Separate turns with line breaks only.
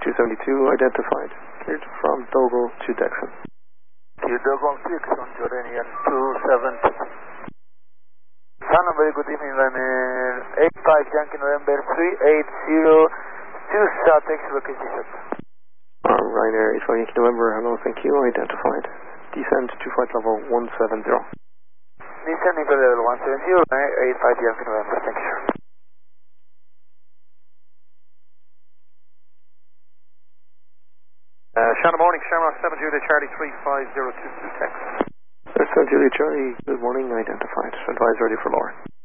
272 identified. Cleared from Dogal to Dexon.
Dogal 6 on Jordanian 272. Sana, very good evening, runner 85 Yankee November 380 South X location.
Ryanair 85 Yankee November, hello, thank you, identified. Descend to flight level 170.
Descending to level 170, Ryanair 85 Yankee November, thank you.
Shannon morning, Shamrock 7 Julia Charlie 35022 text.
7 Julia Charlie, good morning, identified. Advise ready for lower.